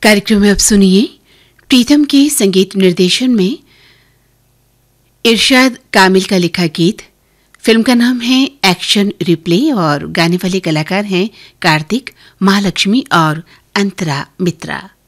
कार्यक्रम में अब सुनिए प्रीतम के संगीत निर्देशन में इरशाद कामिल का लिखा गीत। फिल्म का नाम है एक्शन रिप्ले और गाने वाले कलाकार हैं कार्तिक, महालक्ष्मी और अंतरा मित्रा।